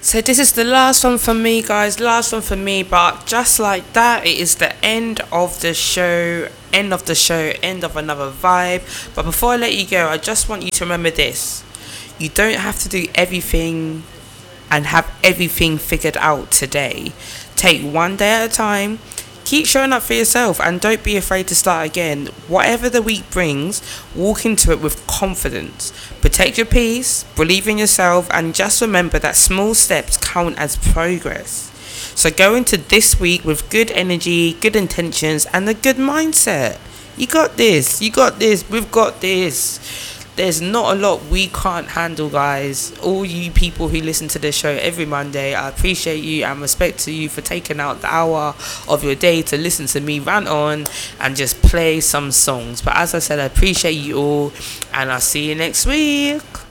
So this is the last one for me, guys. Last one for me. But just like that, it is the end of the show. End of the show. End of another vibe. But before I let you go, I just want you to remember this. You don't have to do everything and have everything figured out today. Take one day at a time. Keep showing up for yourself and don't be afraid to start again. Whatever the week brings, walk into it with confidence. Protect your peace, believe in yourself, and just remember that small steps count as progress. So go into this week with good energy, good intentions, and a good mindset. You got this. You got this. We've got this. There's not a lot we can't handle, guys. All you people who listen to this show every Monday, I appreciate you and respect to you for taking out the hour of your day to listen to me rant on and just play some songs. But as I said, I appreciate you all, and I'll see you next week.